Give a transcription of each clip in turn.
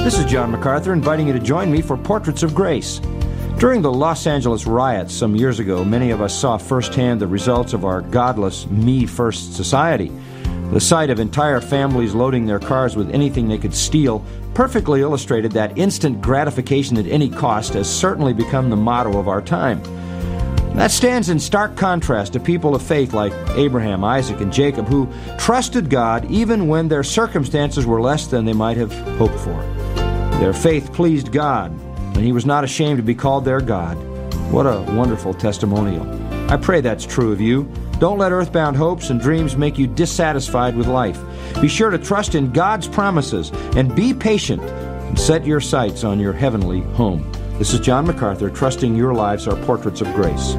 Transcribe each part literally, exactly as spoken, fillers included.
This is John MacArthur inviting you to join me for Portraits of Grace. During the Los Angeles riots some years ago, many of us saw firsthand the results of our godless, me-first society. The sight of entire families loading their cars with anything they could steal perfectly illustrated that instant gratification at any cost has certainly become the motto of our time. That stands in stark contrast to people of faith like Abraham, Isaac, and Jacob, who trusted God even when their circumstances were less than they might have hoped for. Their faith pleased God, and He was not ashamed to be called their God. What a wonderful testimonial. I pray that's true of you. Don't let earthbound hopes and dreams make you dissatisfied with life. Be sure to trust in God's promises and be patient and set your sights on your heavenly home. This is John MacArthur, trusting your lives are portraits of grace.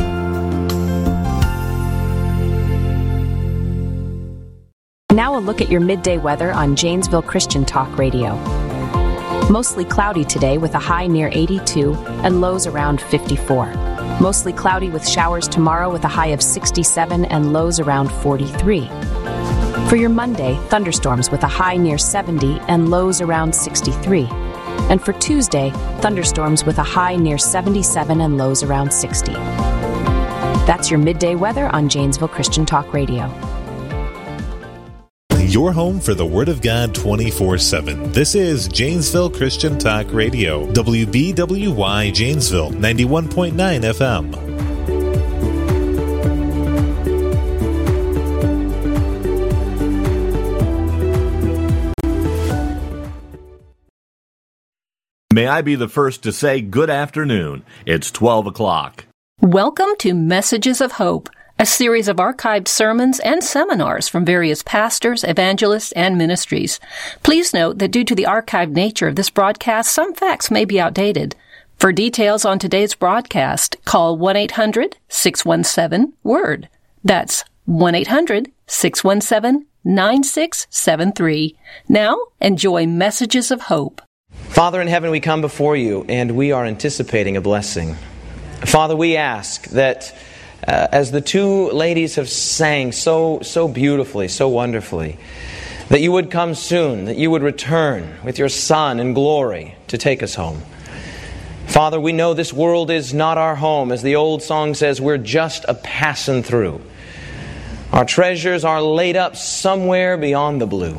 Now a look at your midday weather on Janesville Christian Talk Radio. Mostly cloudy today with a high near eighty-two and lows around fifty-four. Mostly cloudy with showers tomorrow with a high of sixty-seven and lows around forty-three. For your Monday, thunderstorms with a high near seventy and lows around sixty-three. And for Tuesday, thunderstorms with a high near seventy-seven and lows around sixty. That's your midday weather on Janesville Christian Talk Radio. Your home for the Word of God twenty-four seven. This is Janesville Christian Talk Radio. W B W Y Janesville, ninety-one point nine F M. May I be the first to say good afternoon. It's twelve o'clock. Welcome to Messages of Hope, a series of archived sermons and seminars from various pastors, evangelists, and ministries. Please note that due to the archived nature of this broadcast, some facts may be outdated. For details on today's broadcast, call one eight hundred six one seven WORD. That's one eight hundred six one seven nine six seven three. Now, enjoy Messages of Hope. Father in heaven, we come before you, and we are anticipating a blessing. Father, we ask that Uh, as the two ladies have sang so so beautifully, so wonderfully, that you would come soon, that you would return with your Son in glory to take us home. Father, we know this world is not our home. As the old song says, we're just a passing through. Our treasures are laid up somewhere beyond the blue.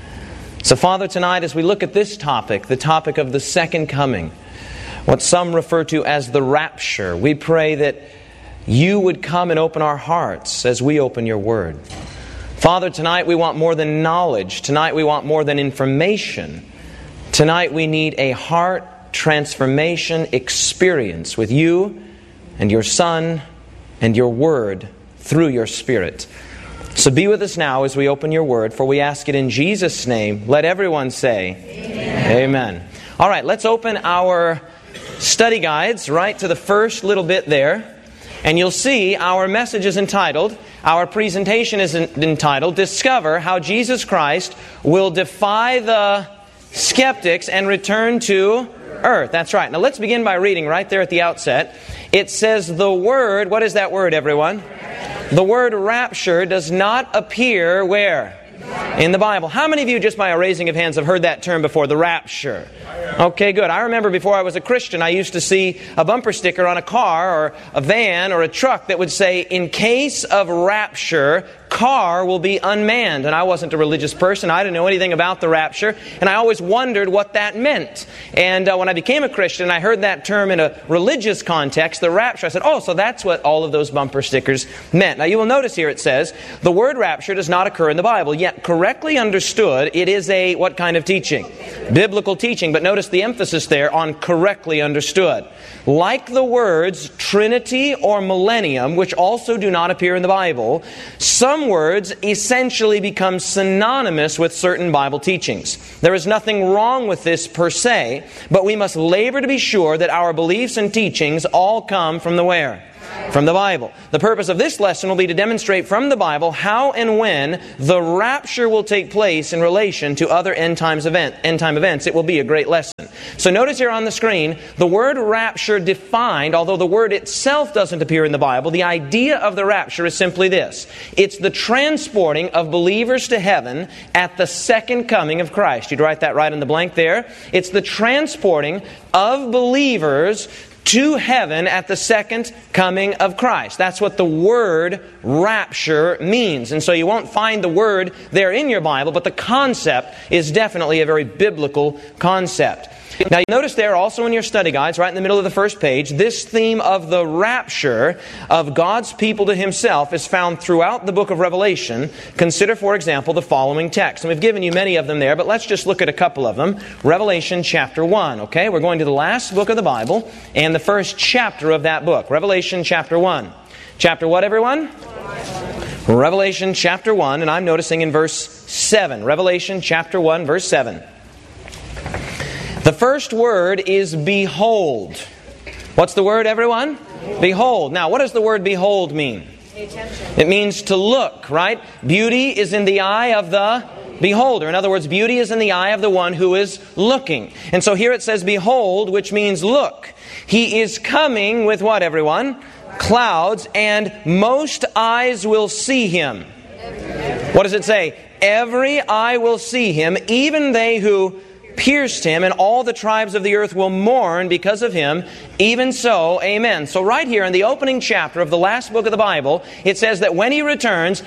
So Father, tonight as we look at this topic, the topic of the second coming, what some refer to as the rapture, we pray that you would come and open our hearts as we open your Word. Father, tonight we want more than knowledge. Tonight we want more than information. Tonight we need a heart transformation experience with you and your Son and your Word through your Spirit. So be with us now as we open your Word, for we ask it in Jesus' name. Let everyone say, Amen. Amen. All right, let's open our study guides right to the first little bit there. And you'll see our message is entitled, our presentation is entitled, Discover How Jesus Christ Will Defy the Skeptics and Return to Earth. That's right. Now let's begin by reading right there at the outset. It says the word, what is that word, everyone? The word rapture does not appear where? In the Bible. How many of you, just by a raising of hands, have heard that term before, the rapture? Okay, good. I remember before I was a Christian, I used to see a bumper sticker on a car or a van or a truck that would say, in case of rapture, car will be unmanned. And I wasn't a religious person. I didn't know anything about the rapture. And I always wondered what that meant. And uh, when I became a Christian, I heard that term in a religious context, the rapture. I said, oh, so that's what all of those bumper stickers meant. Now you will notice here it says, the word rapture does not occur in the Bible. Yet correctly understood, it is a, what kind of teaching? Biblical teaching. But notice the emphasis there on correctly understood. Like the words Trinity or millennium, which also do not appear in the Bible, some words essentially become synonymous with certain Bible teachings. There is nothing wrong with this per se, but we must labor to be sure that our beliefs and teachings all come from the where? From the Bible. The purpose of this lesson will be to demonstrate from the Bible how and when the rapture will take place in relation to other end times event, end time events. It will be a great lesson. So notice here on the screen, the word rapture defined, although the word itself doesn't appear in the Bible, the idea of the rapture is simply this. It's the transporting of believers to heaven at the second coming of Christ. You'd write that right in the blank there. It's the transporting of believers to heaven at the second coming of Christ. That's what the word rapture means. And so you won't find the word there in your Bible, but the concept is definitely a very biblical concept. Now you notice there also in your study guides, right in the middle of the first page, this theme of the rapture of God's people to Himself is found throughout the book of Revelation. Consider, for example, the following text. And we've given you many of them there, but let's just look at a couple of them. Revelation chapter one, okay? We're going to the last book of the Bible and the first chapter of that book. Revelation chapter one. Chapter what, everyone? Revelation chapter one, and I'm noticing in verse seven. Revelation chapter one, verse seven. The first word is behold. What's the word, everyone? Behold. Behold. Now, what does the word behold mean? It means to look, right? Beauty is in the eye of the beholder. In other words, beauty is in the eye of the one who is looking. And so here it says behold, which means look. He is coming with what, everyone? Clouds, and most eyes will see Him. What does it say? Every eye will see Him, even they who pierced Him, and all the tribes of the earth will mourn because of Him. Even so, amen. So right here in the opening chapter of the last book of the Bible, it says that when He returns,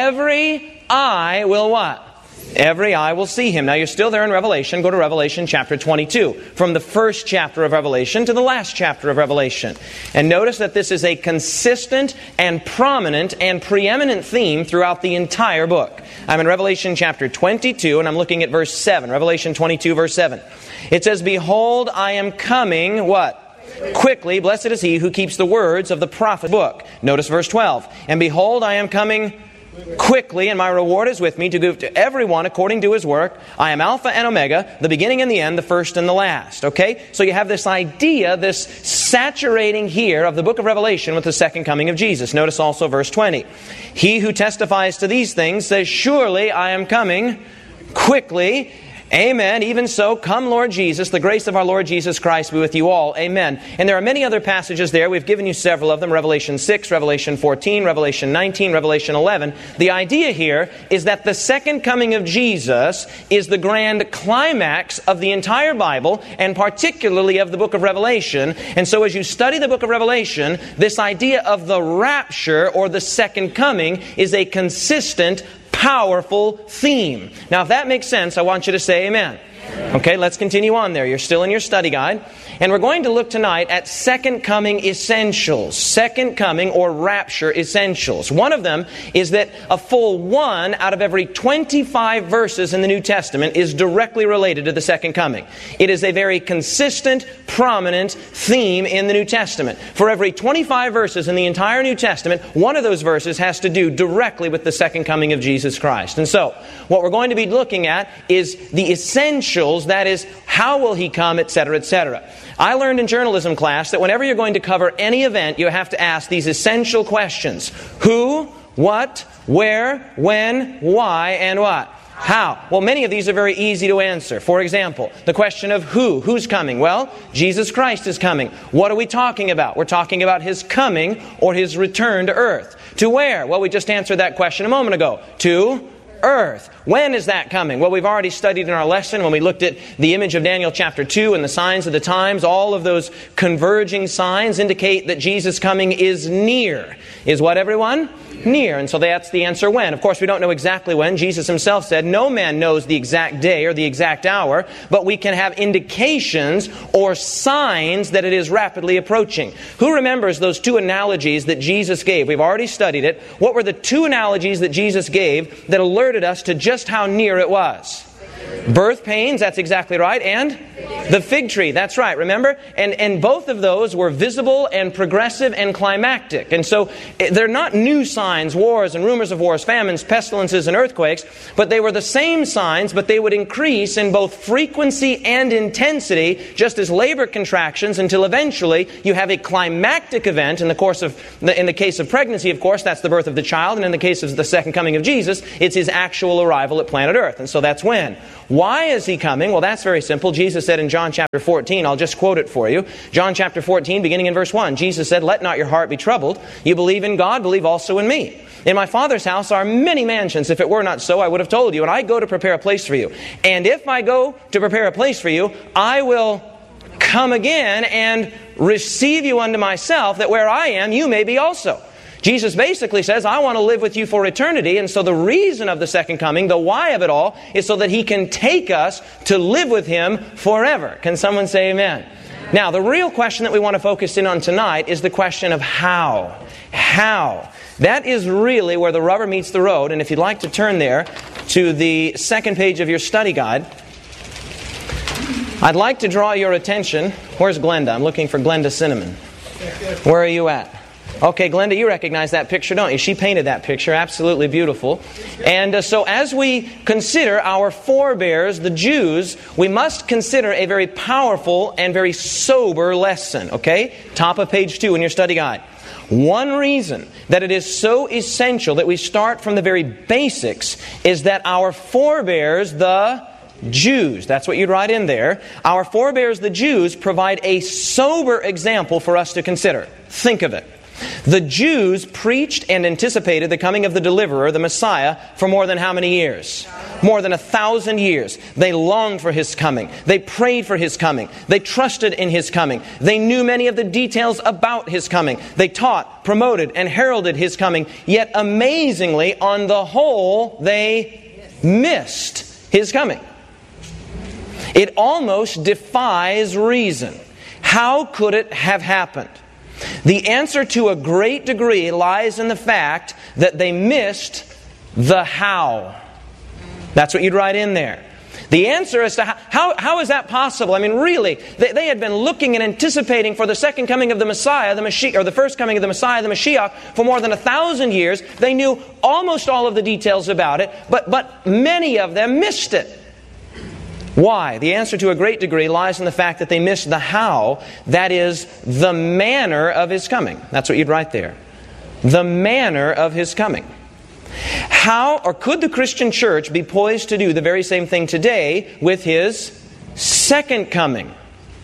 every eye will what? Every eye will see Him. Now you're still there in Revelation. Go to Revelation chapter twenty-two. From the first chapter of Revelation to the last chapter of Revelation. And notice that this is a consistent and prominent and preeminent theme throughout the entire book. I'm in Revelation chapter twenty-two and I'm looking at verse seven. Revelation twenty-two verse seven. It says, behold, I am coming, what? Quickly, blessed is he who keeps the words of the prophet book. Notice verse twelve. And behold, I am coming quickly, and my reward is with me to give to everyone according to his work. I am Alpha and Omega, the beginning and the end, the first and the last. Okay? So you have this idea, this saturating here of the book of Revelation with the second coming of Jesus. Notice also verse twenty. He who testifies to these things says, surely I am coming quickly. Amen. Even so, come Lord Jesus, the grace of our Lord Jesus Christ be with you all. Amen. And there are many other passages there. We've given you several of them. Revelation six, Revelation fourteen, Revelation nineteen, Revelation eleven. The idea here is that the second coming of Jesus is the grand climax of the entire Bible, and particularly of the book of Revelation. And so as you study the book of Revelation, this idea of the rapture or the second coming is a consistent, powerful theme. Now, if that makes sense, I want you to say amen. Okay, let's continue on there. You're still in your study guide. And we're going to look tonight at second coming essentials. Second coming or rapture essentials. One of them is that a full one out of every twenty-five verses in the New Testament is directly related to the second coming. It is a very consistent, prominent theme in the New Testament. For every twenty-five verses in the entire New Testament, one of those verses has to do directly with the second coming of Jesus Christ. And so, what we're going to be looking at is the essentials, that is, how will He come, et cetera, et cetera. I learned in journalism class that whenever you're going to cover any event, you have to ask these essential questions. Who, what, where, when, why, and what? How? Well, many of these are very easy to answer. For example, the question of who. Who's coming? Well, Jesus Christ is coming. What are we talking about? We're talking about His coming or His return to earth. To where? Well, we just answered that question a moment ago. To earth. When is that coming? Well, we've already studied in our lesson when we looked at the image of Daniel chapter two and the signs of the times. All of those converging signs indicate that Jesus' coming is near. Is what, everyone? Near. And so that's the answer, when. Of course, we don't know exactly when. Jesus Himself said, no man knows the exact day or the exact hour, but we can have indications or signs that it is rapidly approaching. Who remembers those two analogies that Jesus gave? We've already studied it. What were the two analogies that Jesus gave that alerted us to just how near it was? Birth pains, that's exactly right, and the fig tree, that's right, remember? And and both of those were visible and progressive and climactic. And so they're not new signs, wars and rumors of wars, famines, pestilences and earthquakes, but they were the same signs, but they would increase in both frequency and intensity, just as labor contractions, until eventually you have a climactic event in the course of, in the case of pregnancy, of course, that's the birth of the child, and in the case of the second coming of Jesus, it's His actual arrival at planet Earth. And so that's when. Why is He coming? Well, that's very simple. Jesus said in John chapter fourteen. I'll just quote it for you. John chapter fourteen, beginning in verse one. Jesus said, "Let not your heart be troubled. You believe in God, believe also in me. In my Father's house are many mansions. If it were not so, I would have told you. And I go to prepare a place for you. And if I go to prepare a place for you, I will come again and receive you unto myself, that where I am, you may be also." Jesus basically says, I want to live with you for eternity. And so the reason of the second coming, the why of it all, is so that He can take us to live with Him forever. Can someone say amen? Amen. Now, the real question that we want to focus in on tonight is the question of how. How? That is really where the rubber meets the road. And if you'd like to turn there to the second page of your study guide, I'd like to draw your attention. Where's Glenda? I'm looking for Glenda Cinnamon. Where are you at? Okay, Glenda, you recognize that picture, don't you? She painted that picture. Absolutely beautiful. And uh, so as we consider our forebears, the Jews, we must consider a very powerful and very sober lesson. Okay? Top of page two in your study guide. One reason that it is so essential that we start from the very basics is that our forebears, the Jews, that's what you'd write in there, our forebears, the Jews, provide a sober example for us to consider. Think of it. The Jews preached and anticipated the coming of the deliverer, the Messiah, for more than how many years? More than a thousand years. They longed for His coming. They prayed for His coming. They trusted in His coming. They knew many of the details about His coming. They taught, promoted, and heralded His coming. Yet amazingly, on the whole, they missed His coming. It almost defies reason. How could it have happened? The answer to a great degree lies in the fact that they missed the how. That's what you'd write in there. The answer as to how, how, how is that possible? I mean, really, they, they had been looking and anticipating for the second coming of the Messiah, the Mashiach, or the first coming of the Messiah, the Mashiach, for more than a thousand years. They knew almost all of the details about it, but, but many of them missed it. Why? The answer to a great degree lies in the fact that they missed the how, that is, the manner of His coming. That's what you'd write there. The manner of His coming. How, or could the Christian church be poised to do the very same thing today with His second coming?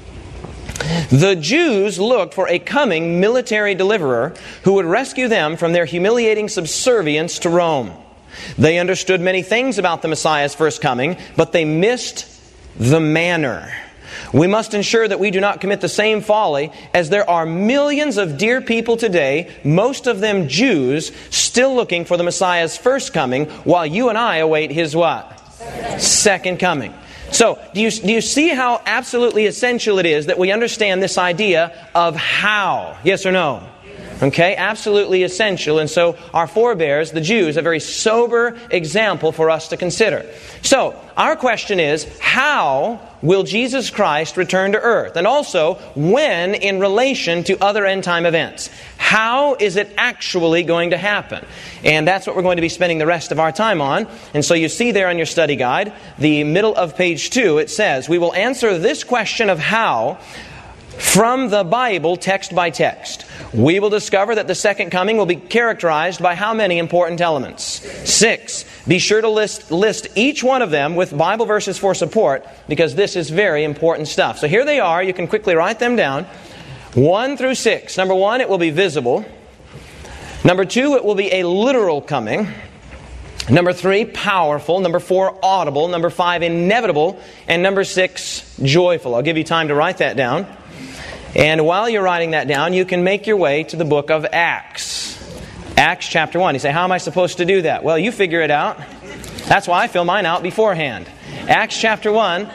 The Jews looked for a coming military deliverer who would rescue them from their humiliating subservience to Rome. They understood many things about the Messiah's first coming, but they missed the manner. We must ensure that we do not commit the same folly, as there are millions of dear people today, most of them Jews, still looking for the Messiah's first coming, while you and I await His what? Second, Second coming. So, do you, do you see how absolutely essential it is that we understand this idea of how? Yes or no? Okay, absolutely essential. And so our forebears, the Jews, a very sober example for us to consider. So, our question is, how will Jesus Christ return to earth? And also, when in relation to other end-time events? How is it actually going to happen? And that's what we're going to be spending the rest of our time on. And so you see there on your study guide, the middle of page two, it says, we will answer this question of how from the Bible, text by text. We will discover that the second coming will be characterized by how many important elements? Six. Be sure to list, list each one of them with Bible verses for support, because this is very important stuff. So here they are. You can quickly write them down. One through six. Number one, it will be visible. Number two, it will be a literal coming. Number three, powerful. Number four, audible. Number five, inevitable. And number six, joyful. I'll give you time to write that down. And while you're writing that down, you can make your way to the book of Acts. Acts chapter one. You say, how am I supposed to do that? Well, you figure it out. That's why I fill mine out beforehand. Acts chapter one.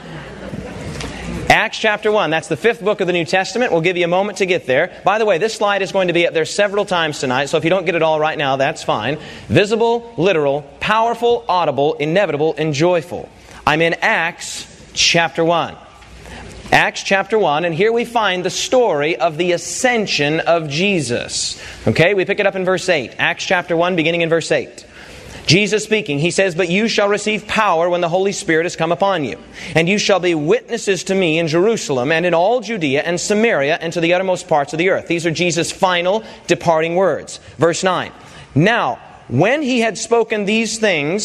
Acts chapter one. That's the fifth book of the New Testament. We'll give you a moment to get there. By the way, this slide is going to be up there several times tonight, so if you don't get it all right now, that's fine. Visible, literal, powerful, audible, inevitable, and joyful. I'm in Acts chapter one. Acts chapter one, and here we find the story of the ascension of Jesus. Okay, we pick it up in verse eight. Acts chapter one, beginning in verse eight. Jesus speaking, He says, but you shall receive power when the Holy Spirit has come upon you. And you shall be witnesses to me in Jerusalem and in all Judea and Samaria and to the uttermost parts of the earth. These are Jesus' final departing words. Verse nine. Now, when He had spoken these things,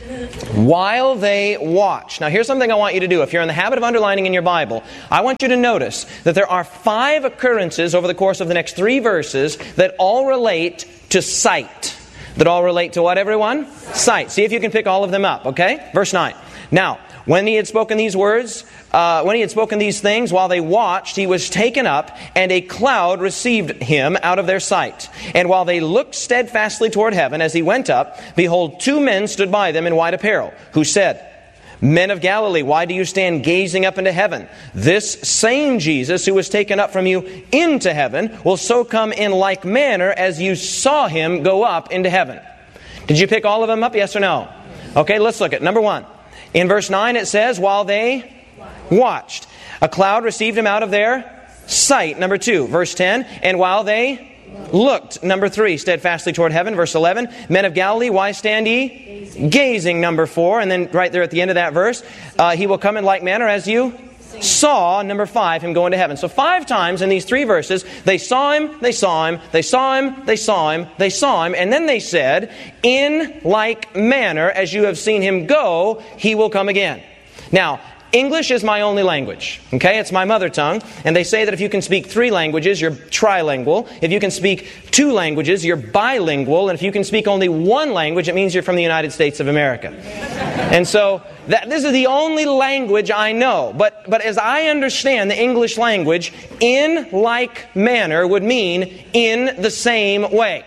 While they watch. Now here's something I want you to do. If you're in the habit of underlining in your Bible, I want you to notice that there are five occurrences over the course of the next three verses that all relate to sight. That all relate to what, everyone? Sight. See if you can pick all of them up, okay? Verse nine. Now, when he had spoken these words, uh, when he had spoken these things, while they watched, he was taken up, and a cloud received him out of their sight. And while they looked steadfastly toward heaven, as he went up, behold, two men stood by them in white apparel, who said, Men of Galilee, why do you stand gazing up into heaven? This same Jesus who was taken up from you into heaven will so come in like manner as you saw him go up into heaven. Did you pick all of them up, yes or no? Okay, let's look at number one. In verse nine it says, while they watched, a cloud received him out of their sight. Number two, verse ten, and while they looked. Number three, steadfastly toward heaven. Verse eleven, men of Galilee, why stand ye gazing? Gazing. Number four, and then right there at the end of that verse, uh, he will come in like manner as you saw, number five, him go into heaven. So five times in these three verses, they saw him, they saw him, they saw him, they saw him, they saw him, and then they said, in like manner as you have seen him go, he will come again. Now, English is my only language, okay? It's my mother tongue, and they say that if you can speak three languages, you're trilingual. If you can speak two languages, you're bilingual, and if you can speak only one language, it means you're from the United States of America. And so, that, this is the only language I know. But, but as I understand the English language, in like manner would mean in the same way.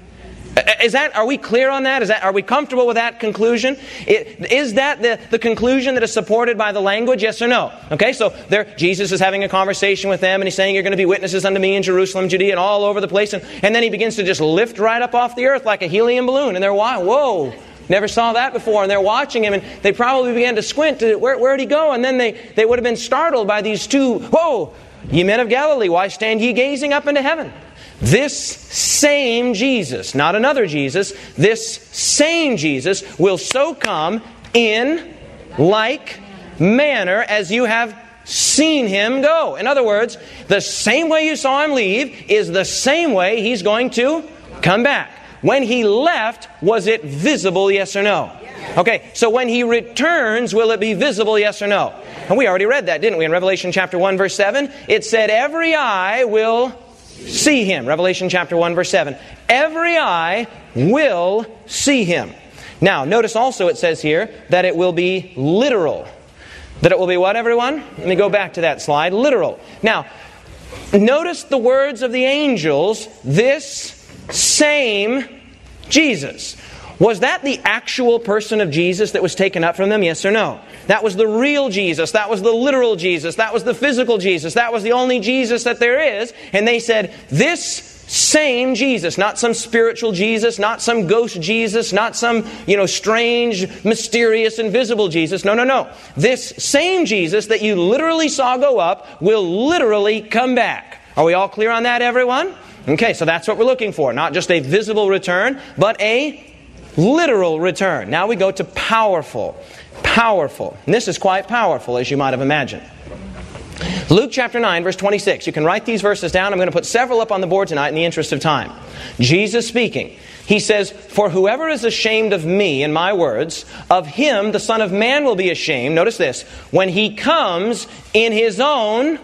Is that, are we clear on that? Is that, are we comfortable with that conclusion? It, is that the, the conclusion that is supported by the language? Yes or no? Okay, so there, Jesus is having a conversation with them, and he's saying, you're going to be witnesses unto me in Jerusalem, Judea, and all over the place. And, and then he begins to just lift right up off the earth like a helium balloon. And they're, whoa, never saw that before. And they're watching him, and they probably began to squint. To, where, where'd he go? And then they, they would have been startled by these two, whoa, ye men of Galilee, why stand ye gazing up into heaven? This same Jesus, not another Jesus, this same Jesus will so come in like manner as you have seen him go. In other words, the same way you saw him leave is the same way he's going to come back. When he left, was it visible, yes or no? Okay, so when he returns, will it be visible, yes or no? And we already read that, didn't we? In Revelation chapter one, verse seven, it said, every eye will see him. Revelation chapter one, verse seven. Every eye will see him. Now, notice also it says here that it will be literal. That it will be what, everyone? Let me go back to that slide. Literal. Now, notice the words of the angels, this same Jesus. Was that the actual person of Jesus that was taken up from them? Yes or no? That was the real Jesus. That was the literal Jesus. That was the physical Jesus. That was the only Jesus that there is. And they said, this same Jesus, not some spiritual Jesus, not some ghost Jesus, not some, you know, strange, mysterious, invisible Jesus. No, no, no. This same Jesus that you literally saw go up will literally come back. Are we all clear on that, everyone? Okay, so that's what we're looking for. Not just a visible return, but a literal return. Now we go to powerful. Powerful. And this is quite powerful, as you might have imagined. Luke chapter nine, verse twenty-six. You can write these verses down. I'm going to put several up on the board tonight in the interest of time. Jesus speaking. He says, for whoever is ashamed of me and my words, of him the Son of Man will be ashamed. Notice this. When he comes in his own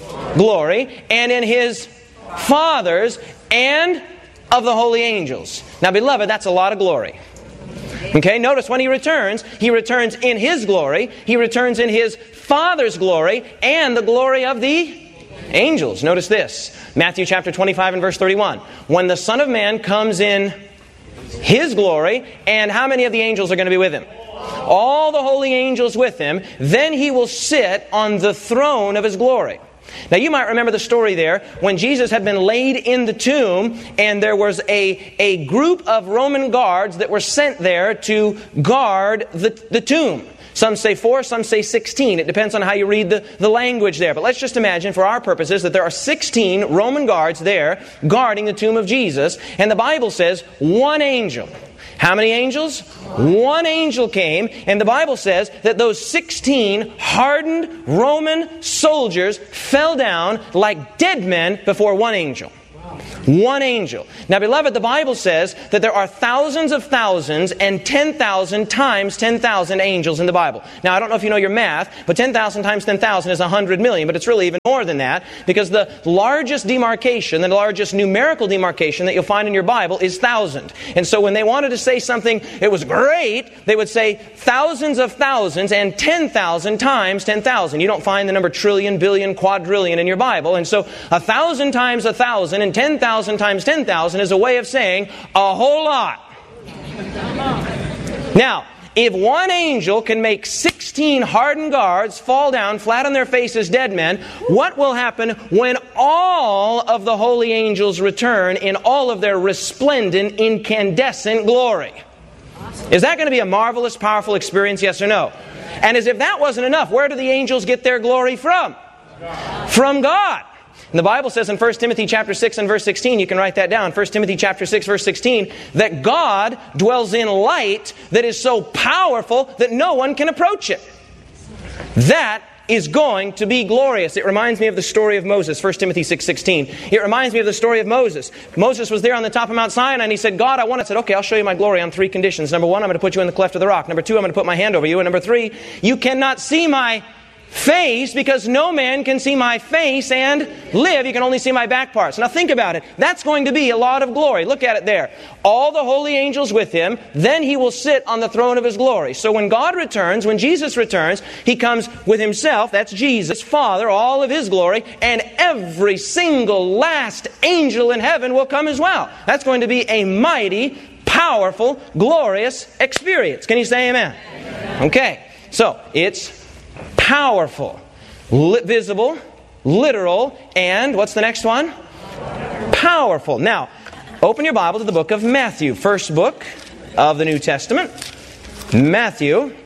glory and in his Father's and of the holy angels. Now, beloved, that's a lot of glory. Okay, notice when he returns, he returns in his glory, he returns in his Father's glory, and the glory of the angels. Notice this, Matthew chapter twenty-five and verse thirty-one. When the Son of Man comes in his glory, and how many of the angels are going to be with him? All the holy angels with him, then he will sit on the throne of his glory. Now you might remember the story there when Jesus had been laid in the tomb and there was a, a group of Roman guards that were sent there to guard the, the tomb. Some say four, some say sixteen. It depends on how you read the, the language there. But let's just imagine for our purposes that there are sixteen Roman guards there guarding the tomb of Jesus. And the Bible says one angel. How many angels? One angel came, and the Bible says that those sixteen hardened Roman soldiers fell down like dead men before one angel. One angel. Now, beloved, the Bible says that there are thousands of thousands and ten thousand times ten thousand angels in the Bible. Now, I don't know if you know your math, but ten thousand times ten thousand is one hundred million, but it's really even more than that, because the largest demarcation, the largest numerical demarcation that you'll find in your Bible is thousand. And so when they wanted to say something it was great, they would say thousands of thousands and ten thousand times ten thousand. You don't find the number trillion, billion, quadrillion in your Bible. And so a thousand times a thousand and ten thousand times ten thousand is a way of saying a whole lot. Now, if one angel can make sixteen hardened guards fall down flat on their faces, dead men, what will happen when all of the holy angels return in all of their resplendent, incandescent glory? Is that going to be a marvelous, powerful experience, yes or no? And as if that wasn't enough, where do the angels get their glory from? From God. And the Bible says in First Timothy chapter six and verse sixteen, you can write that down, First Timothy chapter six verse sixteen, that God dwells in light that is so powerful that no one can approach it. That is going to be glorious. It reminds me of the story of Moses, First Timothy six sixteen. It reminds me of the story of Moses. Moses was there on the top of Mount Sinai and he said, God, I want it. I said, okay, I'll show you my glory on three conditions. Number one, I'm going to put you in the cleft of the rock. Number two, I'm going to put my hand over you. And number three, you cannot see my face, because no man can see my face and live. You can only see my back parts. Now think about it. That's going to be a lot of glory. Look at it there. All the holy angels with Him, then He will sit on the throne of His glory. So when God returns, when Jesus returns, He comes with Himself, that's Jesus, Father, all of His glory, and every single last angel in heaven will come as well. That's going to be a mighty, powerful, glorious experience. Can you say amen? Amen. Okay, so it's powerful, li- visible, literal, and what's the next one? Powerful. Now, open your Bible to the book of Matthew, first book of the New Testament. Matthew.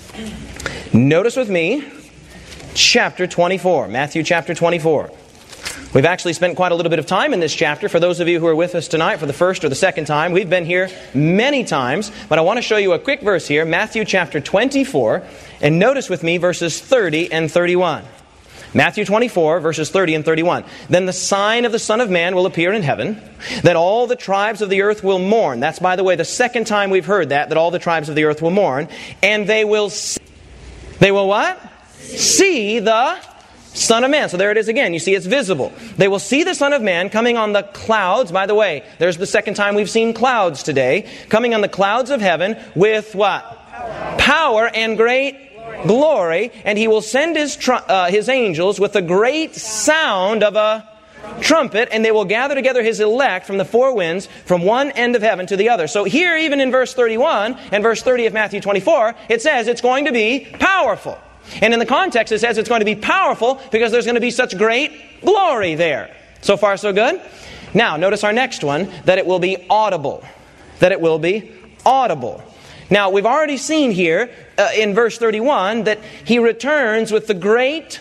Notice with me, chapter twenty-four. Matthew chapter twenty-four. We've actually spent quite a little bit of time in this chapter. For those of you who are with us tonight for the first or the second time, we've been here many times, but I want to show you a quick verse here, Matthew chapter twenty-four, and notice with me verses thirty and thirty-one. Matthew twenty-four, verses thirty and thirty-one. Then the sign of the Son of Man will appear in heaven, that all the tribes of the earth will mourn. That's, by the way, the second time we've heard that, that all the tribes of the earth will mourn. And they will see, they will what? See the Son of Man. So there it is again. You see, it's visible. They will see the Son of Man coming on the clouds. By the way, there's the second time we've seen clouds today. Coming on the clouds of heaven with what? Power, Power and great glory. glory. And He will send His, tr- uh, his angels with a great sound of a trumpet, and they will gather together His elect from the four winds, from one end of heaven to the other. So here, even in verse thirty-one and verse thirty of Matthew twenty-four, it says it's going to be powerful. And in the context, it says it's going to be powerful because there's going to be such great glory there. So far, so good? Now, notice our next one, that it will be audible. That it will be audible. Now, we've already seen here uh, in verse thirty-one that He returns with the great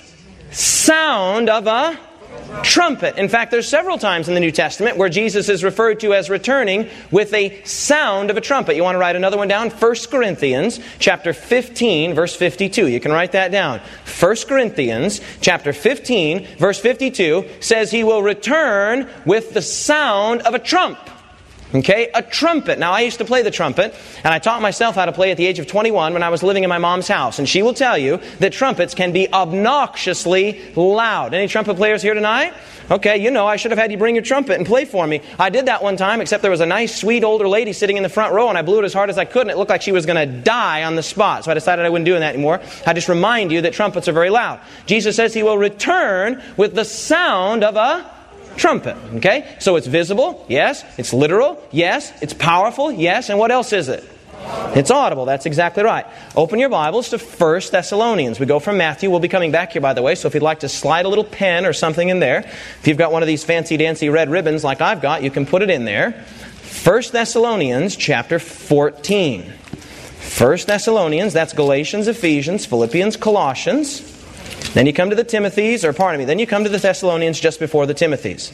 sound of a trumpet. In fact, there's several times in the New Testament where Jesus is referred to as returning with a sound of a trumpet. You want to write another one down? First Corinthians chapter fifteen, verse fifty-two. You can write that down. First Corinthians chapter fifteen, verse fifty-two says He will return with the sound of a trump. Okay, a trumpet. Now, I used to play the trumpet, and I taught myself how to play at the age of twenty-one when I was living in my mom's house. And she will tell you that trumpets can be obnoxiously loud. Any trumpet players here tonight? Okay, you know, I should have had you bring your trumpet and play for me. I did that one time, except there was a nice, sweet, older lady sitting in the front row, and I blew it as hard as I could, and it looked like she was going to die on the spot. So I decided I wouldn't do that anymore. I just remind you that trumpets are very loud. Jesus says He will return with the sound of a trumpet. Okay? So it's visible, yes. It's literal, yes. It's powerful, yes. And what else is it? It's audible. That's exactly right. Open your Bibles to First Thessalonians. We go from Matthew. We'll be coming back here, by the way, so if you'd like to slide a little pen or something in there, if you've got one of these fancy-dancy red ribbons like I've got, you can put it in there. First Thessalonians chapter fourteen. First Thessalonians, that's Galatians, Ephesians, Philippians, Colossians. Then you come to the Timothys, or pardon me, then you come to the Thessalonians just before the Timothys.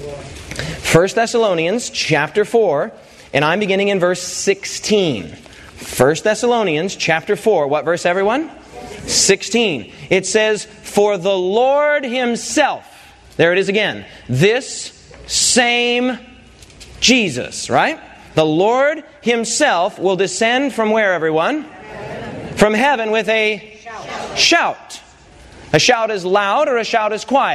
First Thessalonians chapter four, and I'm beginning in verse sixteen. First Thessalonians chapter four, what verse, everyone? sixteen. It says, "For the Lord Himself," there it is again, "this same Jesus, right? The Lord Himself will descend from where, everyone? From heaven with a shout. A shout is loud or a shout is quiet?